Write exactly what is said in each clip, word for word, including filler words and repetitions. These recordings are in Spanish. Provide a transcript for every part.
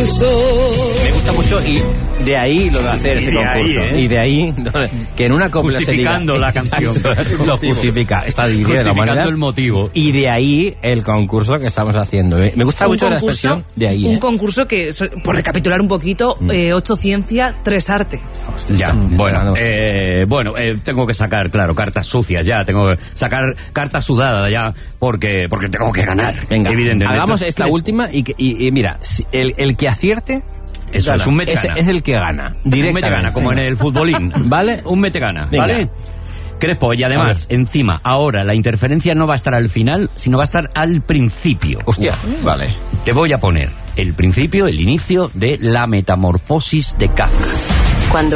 concurso. Me gusta mucho y de ahí lo de hacer este concurso. Ahí, ¿eh? Y de ahí que en una copla se diga... Justificando la canción. Lo justifica. Está dividida de la Justificando manera. el motivo. Y de ahí el concurso que estamos haciendo. Me gusta Un mucho la concurso, expresión de ahí. Un ¿eh? concurso que, por recapitular un poquito, Mm. eh, ocho ciencia, tres arte. Ya, Está- bueno, está- eh, bueno, eh, tengo que sacar, claro, cartas sucias ya, tengo que sacar cartas sudadas ya, porque porque tengo que ganar. Venga, evidentemente. hagamos Entonces, esta tres- última y, que- y, y mira, si el, el que acierte... Eso gana. es un mete es, gana. es el que gana. Un mete Directamente. gana, como en el futbolín. ¿Vale? Un mete gana, Venga. ¿vale? Crespo, y además, encima, ahora la interferencia no va a estar al final, sino va a estar al principio. Hostia, Vale. Te voy a poner el principio, el inicio de la metamorfosis de Kafka. Cuando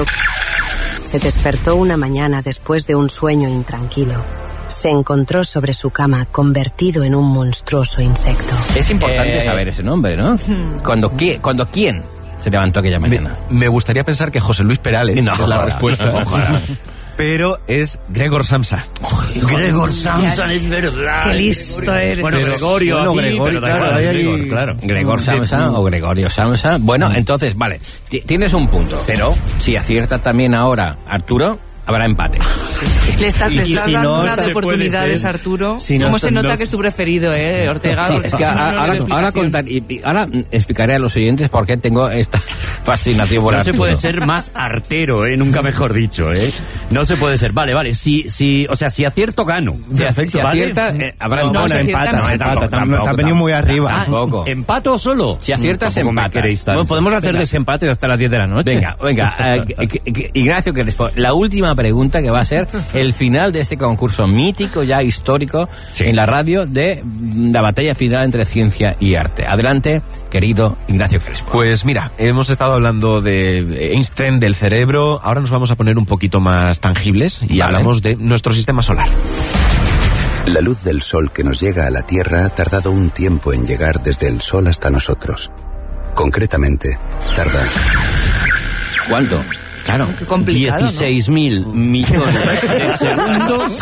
se despertó una mañana después de un sueño intranquilo, se encontró sobre su cama convertido en un monstruoso insecto. es importante Eh, saber ese nombre, ¿no? Cuando, qui- cuando quién se levantó aquella mañana. Me, me gustaría pensar que José Luis Perales No, es la ojalá, respuesta. ojalá. Pero es Gregor Samsa. Gregor Samsa, es verdad. Qué listo eres. Bueno, Pero- Gregorio, bueno, aquí, Gregorio, pero da claro, igual, hay ahí- Gregor, claro. Gregor Samsa o Gregorio Samsa. Bueno, entonces, vale, ti- tienes un punto. Pero si acierta también ahora Arturo, habrá empate. Le estás, le Y estás si dando no, unas se puede oportunidades, ser. Arturo. Si no, ¿Cómo se no- nota que es tu preferido, eh, Ortega? Sí, Porque es que si no, ahora, no ahora, doy ahora explicación. contar, y, y ahora mm, explicaré a los oyentes por qué tengo esta fascinación por No se Arturo. puede ser más artero, ¿eh? Nunca mejor dicho, ¿eh? No se puede ser. Vale, vale. Si, si, o sea, si acierto, gano. Si, ac- Perfecto, si ¿vale? acierta, eh, habrá No, empate. si acierta, empata, no, empata, tampoco, te has tampoco, venido muy arriba. Ah, Tampoco. ¿Empato solo? Si aciertas, Tampoco me empata. queréis tanto. Bueno, podemos hacer Venga. desempate hasta las diez de la noche. Venga, venga, eh, que- que- que- Ignacio Crespo, la última pregunta que va a ser el final de este concurso mítico, ya histórico, Sí. en la radio de mm, la batalla final entre ciencia y arte. Adelante, querido Ignacio Crespo. Pues mira, hemos estado hablando de Einstein, del cerebro, ahora nos vamos a poner un poquito más tangibles y Vale. hablamos de nuestro sistema solar. La luz del sol que nos llega a la Tierra ha tardado un tiempo en llegar desde el sol hasta nosotros. Concretamente, tarda ¿Cuánto? Claro. Qué complicado, ¿no? dieciséis mil millones de segundos,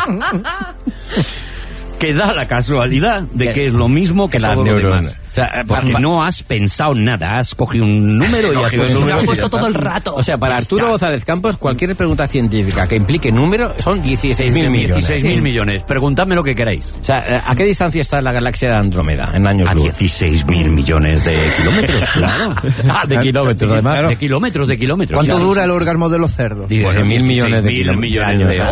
que da la casualidad de que es lo mismo que Las todo lo neuronas. demás. O sea, eh, Porque pa- pa- no has pensado nada, has cogido un número y has Cogido puesto un un Lo número. has número. puesto todo el rato. O sea, para Arturo González Campos, cualquier pregunta científica que implique número son dieciséis mil millones. dieciséis mil millones. Preguntadme lo que queráis. O sea, eh, ¿a qué distancia está la galaxia de Andrómeda en años A luz? dieciséis mil millones de kilómetros, claro. Ah, de kilómetros, además. De kilómetros, de kilómetros. ¿Cuánto Claro. dura el orgasmo de los cerdos? dieciséis mil millones de dieciséis mil kilómetros. millones años. de